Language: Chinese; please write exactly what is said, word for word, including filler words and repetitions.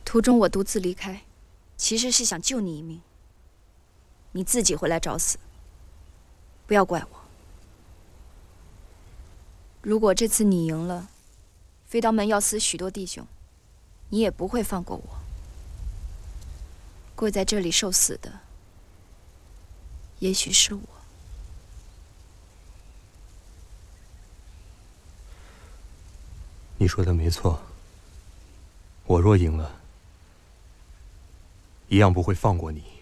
途中我独自离开，其实是想救你一命。你自己回来找死，不要怪我。如果这次你赢了，飞刀门要死许多弟兄，你也不会放过我。跪在这里受死的，也许是我。 你说的没错，我若赢了，一样不会放过你。